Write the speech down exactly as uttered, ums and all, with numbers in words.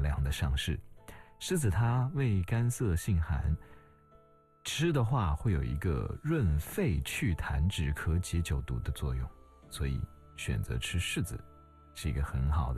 量的上市。狮子它味甘涩性寒，吃的话会有一个润肺祛痰止咳解酒毒的作用，所以选择吃柿子是一个很好的